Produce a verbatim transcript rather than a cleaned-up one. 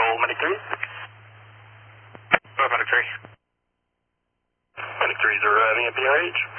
Medic three. Medic three. Medic three is arriving at P R H.